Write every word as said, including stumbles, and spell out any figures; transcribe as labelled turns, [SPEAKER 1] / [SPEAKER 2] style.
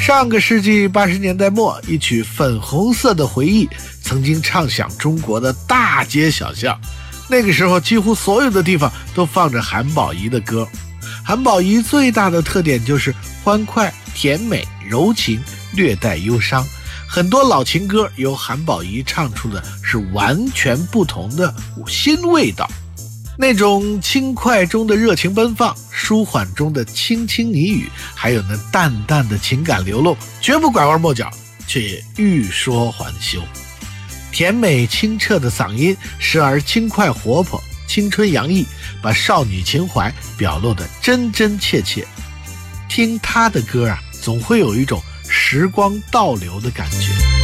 [SPEAKER 1] 上个世纪八十年代末，一曲《粉红色的回忆》曾经唱响中国的大街小巷。那个时候，几乎所有的地方都放着韩宝仪的歌。韩宝仪最大的特点就是欢快、甜美、柔情，略带忧伤。很多老情歌由韩宝仪唱出的是完全不同的新味道。那种轻快中的热情奔放，舒缓中的轻轻呢语，还有那淡淡的情感流露，绝不拐弯抹角，却也欲说还休。甜美清澈的嗓音，时而轻快活泼，青春洋溢，把少女情怀表露得真真切切。听她的歌啊，总会有一种时光倒流的感觉。